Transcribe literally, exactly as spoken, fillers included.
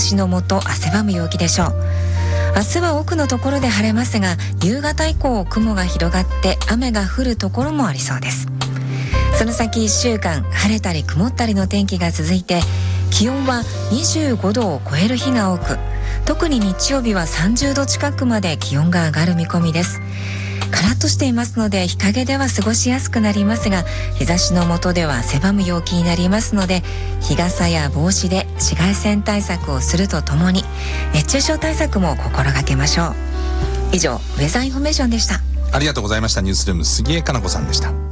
しの下汗ばむ陽気でしょう。明日は多くのところで晴れますが、夕方以降雲が広がって雨が降るところもありそうです。その先いっしゅうかん晴れたり曇ったりの天気が続いて、気温はにじゅうごどを超える日が多く、特に日曜日はさんじゅうど近くまで気温が上がる見込みです。カラッとしていますので日陰では過ごしやすくなりますが、日差しの下では汗ばむ陽気になりますので、日傘や帽子で紫外線対策をするとともに熱中症対策も心がけましょう。以上、ウェザーインフォメーションでした。 ありがとうございました。ニュースルーム杉江かな子さんでした。